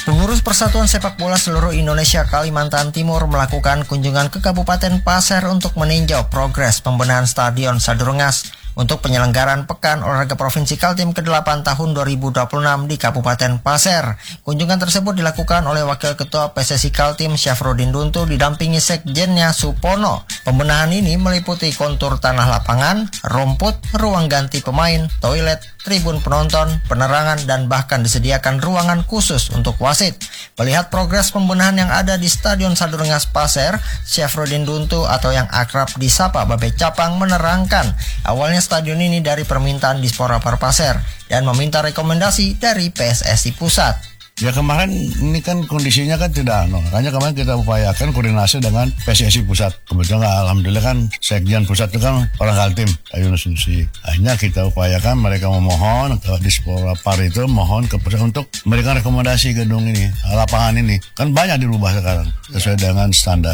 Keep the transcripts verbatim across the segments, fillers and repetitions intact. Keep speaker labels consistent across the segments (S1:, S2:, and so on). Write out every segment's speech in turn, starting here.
S1: Pengurus Persatuan Sepak Bola Seluruh Indonesia Kalimantan Timur melakukan kunjungan ke Kabupaten Pasir untuk meninjau progres pembenahan Stadion Sadurungas untuk penyelenggaraan Pekan Olahraga Provinsi Kaltim kedelapan tahun dua ribu dua puluh enam di Kabupaten Pasir. Kunjungan tersebut dilakukan oleh Wakil Ketua P S S I Kaltim Syafruddin Duntu didampingi Sekjennya Supono. Pembenahan ini meliputi kontur tanah lapangan, rumput, ruang ganti pemain, toilet, tribun penonton, penerangan, dan bahkan disediakan ruangan khusus untuk wasit. Melihat progres pembenahan yang ada di Stadion Sadurungas Pasir, Syafruddin Duntu atau yang akrab disapa Babe Capang menerangkan awalnya stadion ini dari permintaan Dispora Parpasir dan meminta rekomendasi dari P S S I Pusat.
S2: Ya kemarin ini kan kondisinya kan tidak, no. Makanya kemarin kita upayakan koordinasi dengan P S S I Pusat. Kebetulan alhamdulillah kan Sekjen Pusat itu kan orang Kaltim, Yunus Nusi. Akhirnya kita upayakan mereka memohon ke Dispora Par itu mohon ke Pusat untuk memberikan rekomendasi gedung ini, lapangan ini. Kan banyak dirubah sekarang sesuai dengan standar.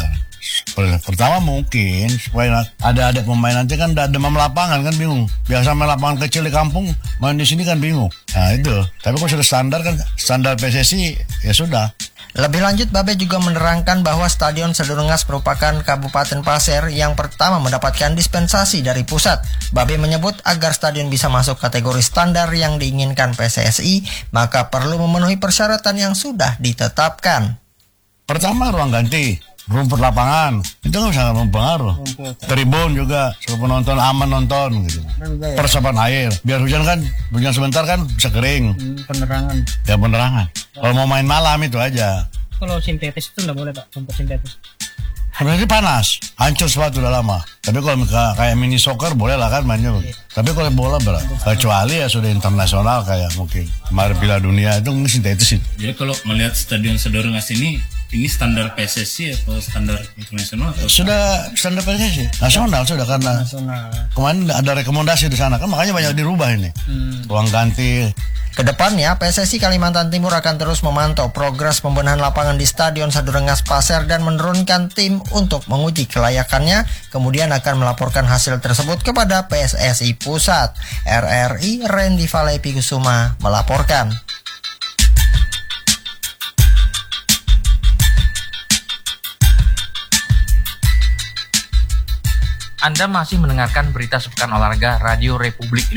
S2: Pertama mungkin supaya ada-ada pemain nanti kan ada demam lapangan kan bingung. Biasa main lapangan kecil di kampung, main di sini kan bingung. Nah itu. Tapi kalau sudah standar kan standar P S S I ya sudah.
S1: Lebih lanjut, Babe juga menerangkan bahwa Stadion Sadurungas merupakan Kabupaten Pasir yang pertama mendapatkan dispensasi dari pusat. Babe menyebut agar stadion bisa masuk kategori standar yang diinginkan P S S I, maka perlu memenuhi persyaratan yang sudah ditetapkan.
S2: Pertama ruang ganti, rumput lapangan itu nggak sangat mempengaruh. Tribun juga supaya penonton aman nonton gitu. Persiapan air biar hujan kan hujan sebentar kan bisa kering.
S3: Penerangan.
S2: Ya penerangan. Kalau mau main malam itu aja.
S3: Kalau sintetis itu nggak boleh Pak, rumput sintetis.
S2: Berarti panas, hancur sepatu udah lama. Tapi kalau kayak mini soccer boleh lah kan mainnya. Tapi kalau bola berat. Kecuali ya sudah internasional kayak mungkin kemarin Piala Dunia itu mungkin sintetis itu.
S4: Jadi kalau melihat Stadion Sadurungas ini ini standar P S S I atau standar internasional atau
S2: sudah standar P S S I nasional sudah karena
S3: nasional.
S2: Kemarin ada rekomendasi di sana kan makanya banyak dirubah ini. Hmm. Ruang ganti.
S1: Kedepannya, P S S I Kalimantan Timur akan terus memantau progres pembenahan lapangan di Stadion Sadurungas Pasir dan menurunkan tim untuk menguji kelayakannya, kemudian akan melaporkan hasil tersebut kepada P S S I Pusat. R R I Randy Valepi Kusuma melaporkan.
S5: Anda masih mendengarkan berita sepekan olahraga Radio Republik